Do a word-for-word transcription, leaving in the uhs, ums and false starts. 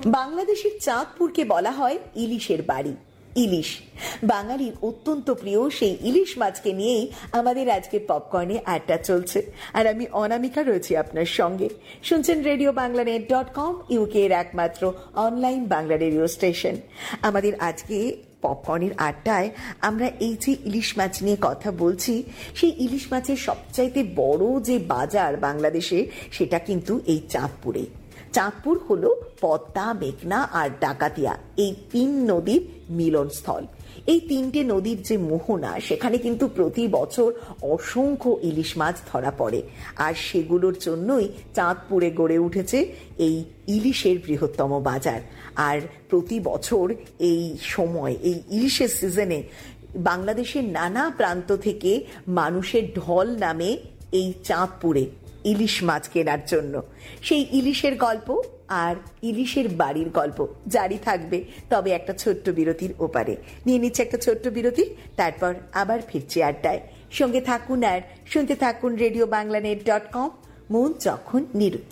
বাংলাদেশের চাঁদপুরকে বলা হয় ইলিশের বাড়ি। ইলিশ বাঙালির অত্যন্ত প্রিয়, সেই ইলিশ মাছকে নিয়েই আমাদের আজকের পপকর্নে আড্ডা চলছে। আর আমি অনামিকা রয়েছি আপনার সঙ্গে। শুনছেন radio Bangla net dot com, UK এর একমাত্র অনলাইন বাংলা রেডিও স্টেশন। আমাদের আজকে পপকর্নের আড্ডায় আমরা এই যে ইলিশ মাছ নিয়ে কথা বলছি, সেই ইলিশ মাছের সবচাইতে বড় যে বাজার বাংলাদেশে, সেটা কিন্তু এই চাঁদপুরে। চাঁদপুর হলো পদ্মা, মেঘনা আর ডাকাতিয়া, এই তিন নদীর মিলনস্থল। এই তিনটে নদীর যে মোহনা, সেখানে কিন্তু প্রতি বছর অসংখ্য ইলিশ মাছ ধরা পড়ে। আর সেগুলোর জন্যই চাঁদপুরে গড়ে উঠেছে এই ইলিশের বৃহত্তম বাজার। আর প্রতি বছর এই সময়, এই ইলিশের সিজনে বাংলাদেশের নানা প্রান্ত থেকে মানুষের ঢল নামে এই চাঁদপুরে ইলিশ মাছ কেনার জন্য। সেই ইলিশের গল্প আর ইলিশের বাড়ির গল্প জারি থাকবে, তবে একটা ছোট্ট বিরতির ওপারে। নিয়ে নিচ্ছে একটা ছোট্ট বিরতি, তারপর আবার ফিরছি আড্ডায়। সঙ্গে থাকুন আর শুনতে থাকুন radio Bangla net dot com, মন যখন নিরুদ্ধ।